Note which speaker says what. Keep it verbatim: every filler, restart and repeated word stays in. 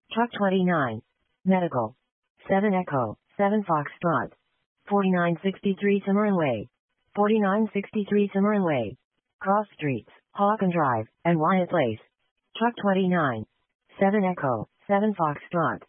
Speaker 1: Truck twenty-nine. Medical. seven Echo, seven Foxtrot. forty-nine sixty-three Cimarron Way. forty-nine sixty-three Cimarron Way. Cross Streets, Hawken Drive, and Wyatt Place. Truck twenty-nine. seven Echo, seven Foxtrot.